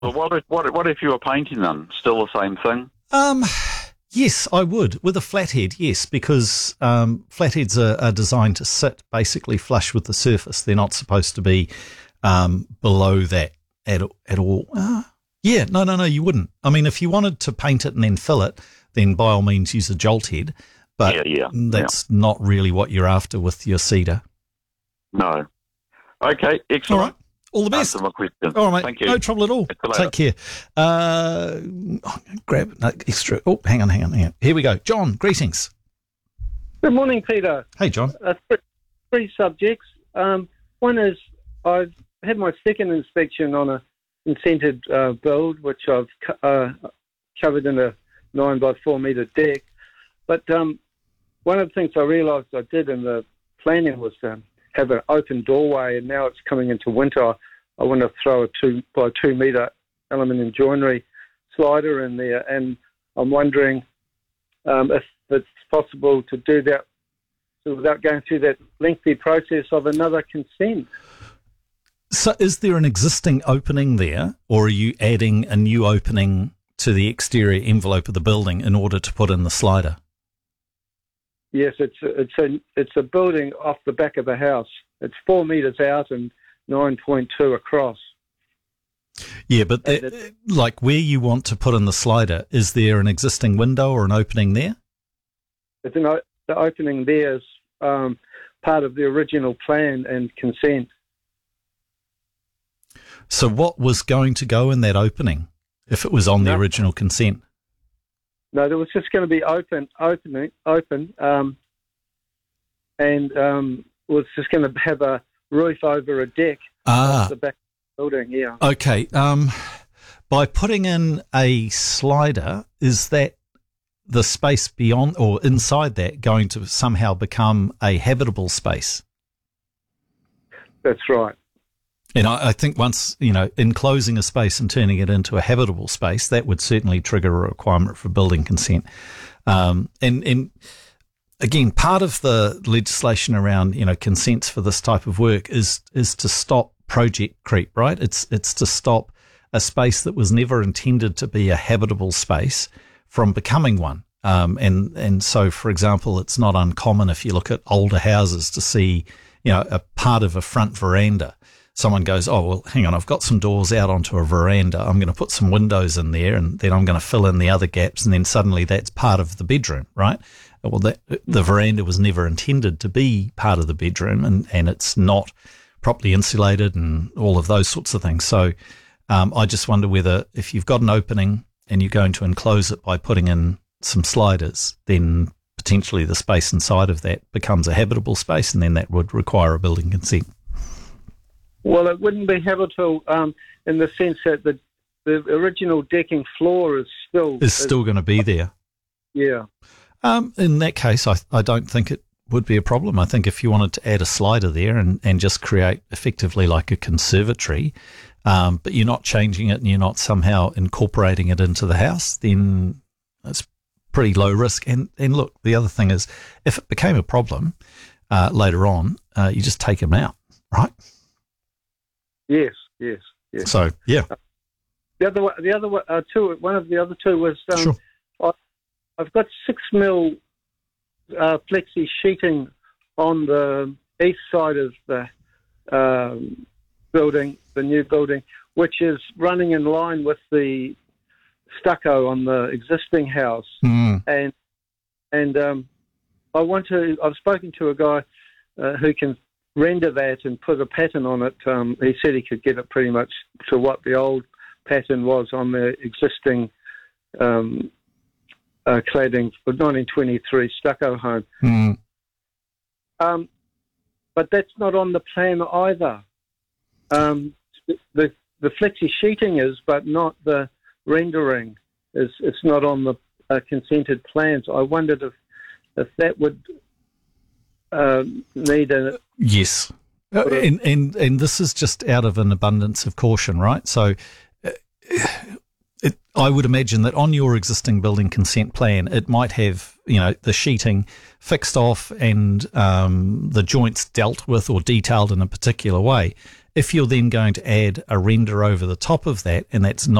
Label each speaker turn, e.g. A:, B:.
A: But what if you were painting them? Still the same thing?
B: Yes, I would. With a flathead, yes, because flatheads are designed to sit basically flush with the surface. They're not supposed to be below that at all. Yeah, no, you wouldn't. I mean, if you wanted to paint it and then fill it, then by all means use a jolt head. But that's not really what you're after with your cedar.
A: No. Okay, excellent.
B: All right. All the best.
A: Answer my question.
B: All right, mate.
A: Thank you.
B: No trouble at all. Take care. Grab extra. Oh, hang on. Here we go. John, greetings.
C: Good morning, Peter.
B: Hey, John.
C: Three subjects. One is I've had my second inspection on a consented build, which I've covered in a 9 by 4 metre deck. But one of the things I realised I did in the planning was have an open doorway, and now it's coming into winter. I want to throw a 2 by 2 metre aluminium joinery slider in there, and I'm wondering if it's possible to do that without going through that lengthy process of another consent.
B: So is there an existing opening there, or are you adding a new opening to the exterior envelope of the building in order to put in the slider?
C: Yes, it's a building off the back of the house. It's 4 metres out and 9.2 across.
B: Yeah, but like where you want to put in the slider, is there an existing window or an opening there?
C: The opening there is part of the original plan and consent.
B: So what was going to go in that opening if it was on the original consent?
C: No, there was just going to be open, and was just going to have a roof over a deck off the back of the building, yeah.
B: Okay. By putting in a slider, is that the space beyond or inside that going to somehow become a habitable space?
C: That's right.
B: And I think once, enclosing a space and turning it into a habitable space, that would certainly trigger a requirement for building consent. And again, part of the legislation around, consents for this type of work is to stop project creep, right? It's to stop a space that was never intended to be a habitable space from becoming one. And so, for example, it's not uncommon if you look at older houses to see, a part of a front veranda. Someone goes, oh, well, hang on, I've got some doors out onto a veranda. I'm going to put some windows in there, and then I'm going to fill in the other gaps, and then suddenly that's part of the bedroom, right? Well, the veranda was never intended to be part of the bedroom, and it's not properly insulated and all of those sorts of things. So I just wonder whether if you've got an opening and you're going to enclose it by putting in some sliders, then potentially the space inside of that becomes a habitable space, and then that would require a building consent.
C: Well, it wouldn't be habitable in the sense that the original decking floor is still going
B: to be there.
C: Yeah.
B: In that case, I don't think it would be a problem. I think if you wanted to add a slider there and just create effectively like a conservatory, but you're not changing it and you're not somehow incorporating it into the house, then it's pretty low risk. And look, the other thing is, if it became a problem later on, you just take them out, right?
C: Yes.
B: So, yeah.
C: The other two. One of the other two was
B: sure.
C: I've got 6 mil flexi sheeting on the east side of the building, the new building, which is running in line with the stucco on the existing house. And I've spoken to a guy who can render that and put a pattern on it. He said he could get it pretty much to what the old pattern was on the existing cladding for 1923 stucco home. But that's not on the plan either. The flexi sheeting is, but not the rendering. It's not on the consented plans. I wondered if that would need a...
B: Yes. And this is just out of an abundance of caution, right? So I would imagine that on your existing building consent plan, it might have, the sheeting fixed off and the joints dealt with or detailed in a particular way. If you're then going to add a render over the top of that, and that's